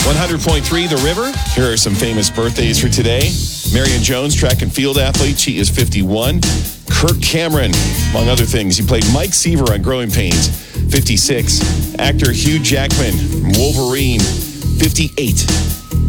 100.3 The River. Here are some famous birthdays for today. Marion Jones, track and field athlete. She is 51. Kirk Cameron, among other things. He played Mike Seaver on Growing Pains, 56. Actor Hugh Jackman from Wolverine, 58.